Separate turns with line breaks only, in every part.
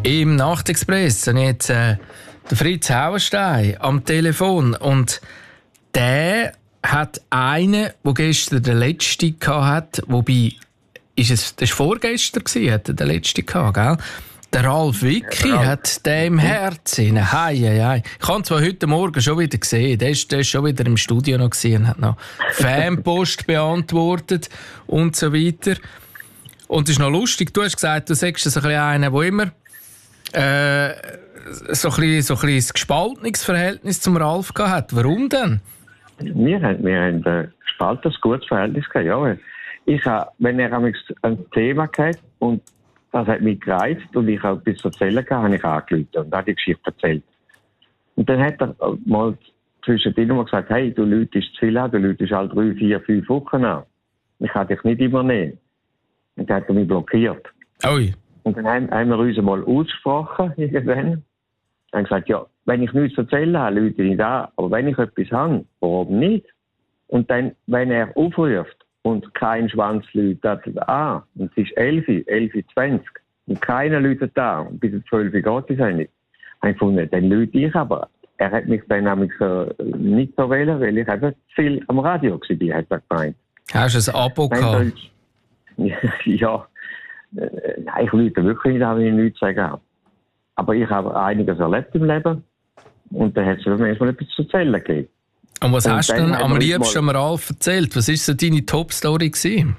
Im Nachtexpress habe ich jetzt den Fritz Hauenstein am Telefon und der hat einen, der gestern den letzten hatte, wobei, das war vorgestern, hat er den letzten gehabt, gell? Der Ralf Wicki hat den im Herzen. Hei. Ich habe ihn zwar heute Morgen schon wieder gesehen, der ist schon wieder im Studio noch gesehen, hat noch Fanpost beantwortet und so weiter. Und es ist noch lustig, du hast gesagt, du sagst so ein bisschen einer, der immer so ein bisschen ein gespaltenes Verhältnis zum Ralf gehabt hat. Warum denn?
Wir haben ein gespaltenes, gutes Verhältnis gehabt, ja. Wenn er ein Thema hatte und das hat mich gereizt und ich auch etwas erzählen kann, habe ich angerufen und habe die Geschichte erzählt. Und dann hat er mal zwischendrin mal gesagt, hey, du läutest zu viel an, du läutest alle 3, 4, 5 Wochen an. Ich kann dich nicht immer nehmen. Und dann hat er mich blockiert.
Ui.
Und dann haben wir uns mal ausgesprochen, irgendwann. Dann gesagt, ja, wenn ich nichts zu erzählen habe, läute ich nicht an. Aber wenn ich etwas habe, warum nicht? Und dann, wenn er aufruft und kein Schwanz läutet an, und es ist 11:20 und keiner läutet an, und bis 12 geht die Sendung, habe ich gefunden, dann läute ich aber. Er hat mich dann nämlich nicht so wählen, weil ich eben viel am Radio war, hat er gemeint.
Hast du ein Abo gehabt?
Ja. Nein, ich läute wirklich nicht, wenn ich nichts sagen. Aber ich habe einiges erlebt im Leben und dann hat es mir manchmal etwas zu erzählen gegeben.
Und was hast du denn am liebsten am Ralf erzählt? Was war so deine Top-Story gewesen?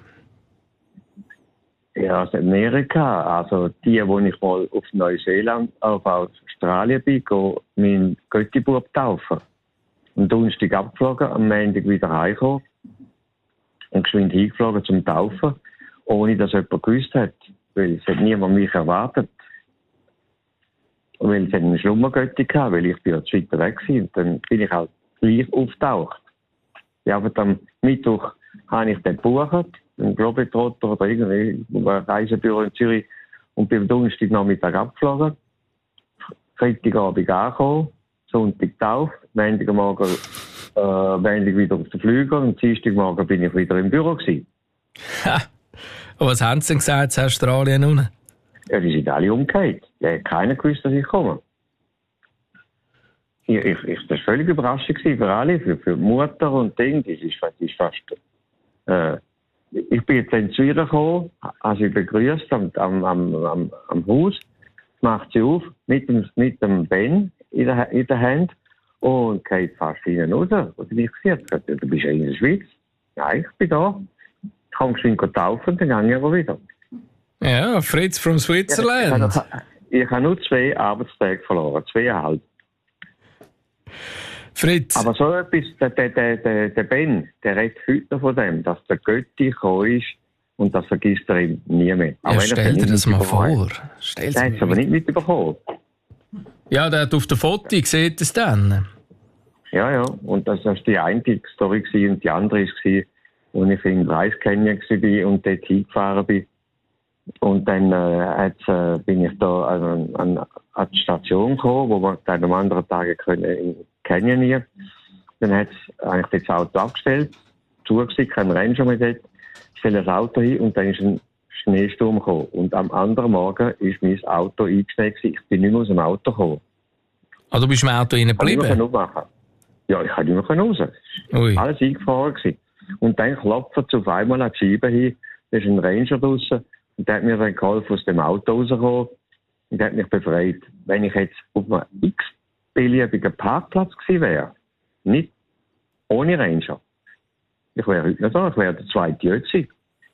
Ja, aus Amerika. Also die, wo ich mal auf Neuseeland, auf Australien bin, meinen Göttibub taufen. Am Donnerstag abgeflogen, am Montag wieder heimgekommen und geschwind hingeflogen zum Taufen, ohne dass jemand gewusst hat. Weil es hat niemand mich erwartet. Und weil es einen Schlummergötti gehabt, weil ich bin ja zu weit weg war. Und dann bin ich halt gleich auftaucht. Ja, aber am Mittwoch habe ich den gebucht, einen Globetrotter oder irgendwie ein Reisebüro in Zürich, und bin am Donnerstagnachmittag abgeflogen. Freitagabend angekommen, Sonntag getauft, Montagmorgen wieder auf den Flüger und Dienstagmorgen bin ich wieder im Büro gewesen.
Und was haben sie denn gesagt zu Australien unten?
Ja, die sind alle umgekehrt. Ja, hat keiner gewusst, dass ich komme. Das war völlig Überraschung für alle, für die Mutter und Ding. Das ist fast. Ich bin jetzt in Zürich gekommen, habe sie begrüßt am Haus, macht sie auf mit dem Ben in der Hand und geht fast hinten raus. Und ich gesagt, du bist ja in der Schweiz. Ja, ich bin da. Ich kann geschwind taufen, dann gehe ich aber wieder.
Ja, Fritz from Switzerland.
Ich habe nur 2 Arbeitstage verloren, 2,5.
Fritz.
Aber so etwas, der Ben, der redet heute noch von dem, dass der Götti gekommen ist und das vergisst er ihm nie mehr.
Ja, stell dir das mal vor.
Der hat es aber nicht mitbekommen.
Ja, der hat auf der Foto, sieht es dann.
Ja, und das war die eine Story gewesen, und die andere war, als ich in Reiskänien war und dort hingefahren bin. Und dann bin ich da an die Station gekommen, wo wir dann am anderen Tag in Canyon. Dann hat eigentlich das Auto abgestellt, zugesehen, kein Ranger mehr dort, stelle das Auto hin und dann ist ein Schneesturm gekommen. Und am anderen Morgen ist mein Auto eingeschneit. Ich bin nicht mehr aus dem Auto gekommen.
Ah, du bist im Auto rein geblieben?
Ja, ich konnte nicht mehr raus.
Ui.
Alles eingefahren gewesen. Und dann klopft es auf einmal an die Scheibe hin, da ist ein Ranger draussen. Und der hat mir dann geholfen, aus dem Auto rauszukommen. Und der hat mich befreit. Wenn ich jetzt auf einem x-beliebigen Parkplatz gewesen wäre, nicht ohne Ranger, ich wäre heute noch da, ich wäre der zweite Jötzi.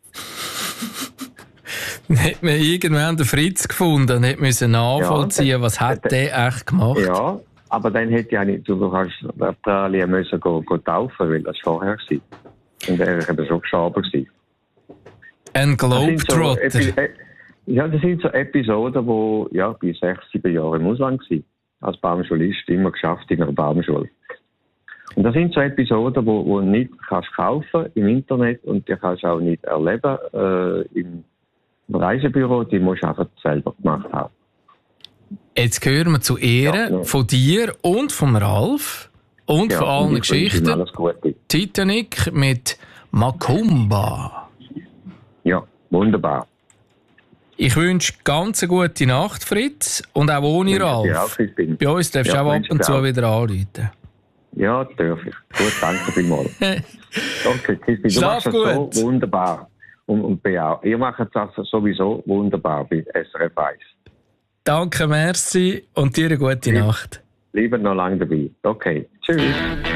Dann hat man irgendwann den Fritz gefunden und hätte nachvollziehen, was hat der echt gemacht?
Ja, aber dann hätte ich auch nicht, du kannst Australien müssen taufen, weil das vorher war. Und er war eben schon gestorben gewesen.
Ein Globetrotter.
Das sind so Episoden, die bei 6, 7 Jahren im Ausland waren. Als Baumschulist immer geschafft in einer Baumschule. Und das sind so Episoden, die du nicht kannst kaufen im Internet und die kannst du auch nicht erleben im Reisebüro. Die musst du einfach selber gemacht haben.
Jetzt hören wir zu Ehren von dir und vom Ralf und von allen Geschichten. Titanic mit Macumba.
Ja, wunderbar.
Ich wünsche ganz eine gute Nacht, Fritz. Und auch ohne Ralf.
Ja, Crispin.
Bei uns darfst du auch ab und zu wieder anrufen.
Ja, darf ich. Gut, danke vielmals. Okay, Crispin, du machst das so wunderbar. Und auch. Ihr macht das sowieso wunderbar bei SRF 1.
Danke, merci und dir eine gute Nacht.
Lieber noch lange dabei. Okay, tschüss.